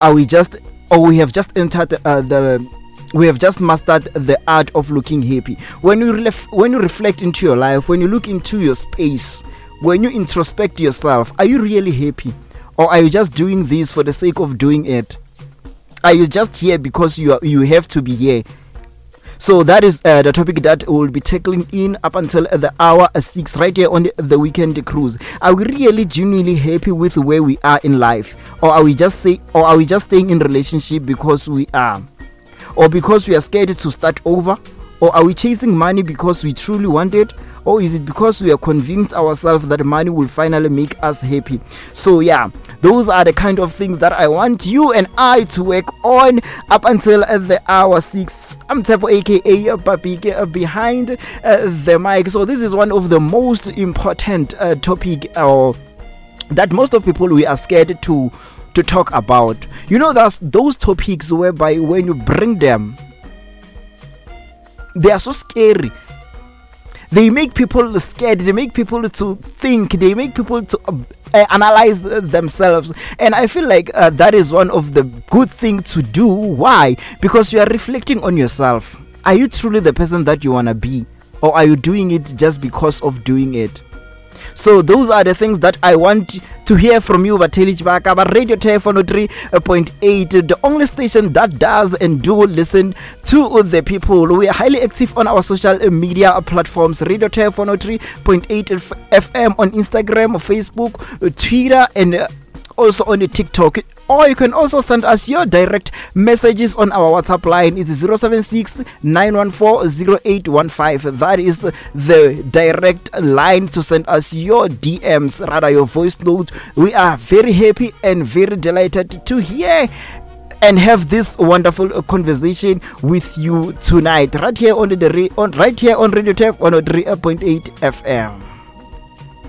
are we just, or we have just entered we have just mastered the art of looking happy? When you reflect into your life, when you look into your space, when you introspect yourself, are you really happy? Or are you just doing this for the sake of doing it? Are you just here because you have to be here? So that is the topic that we'll be tackling in up until the hour 6 right here on the Weekend Cruise. Are we really genuinely happy with where we are in life? Or are we just staying in relationship because we are? Or because we are scared to start over? Or are we chasing money because we truly want it? Or is it because we are convinced ourselves that money will finally make us happy? So yeah, those are the kind of things that I want you and I to work on up until the hour 6. I'm Tepo aka Papike behind the mic. So this is one of the most important topic that most of people we are scared to talk about. You know, that's those topics whereby when you bring them, they are so scary. They make people scared. They make people to think. They make people to analyze themselves. And I feel like that is one of the good things to do. Why? Because you are reflecting on yourself. Are you truly the person that you want to be? Or are you doing it just because of doing it? So those are the things that I want to hear from you. But Radio Type 103.8, the only station that does and do listen to the people. We are highly active on our social media platforms. Radio Type 103.8 FM on Instagram, Facebook, Twitter, and also on the TikTok. Or you can also send us your direct messages on our WhatsApp line. It's 076-914-0815. That is the direct line to send us your DMs, rather your voice note. We are very happy and very delighted to hear and have this wonderful conversation with you tonight, right here on Radio Type 103.8 FM.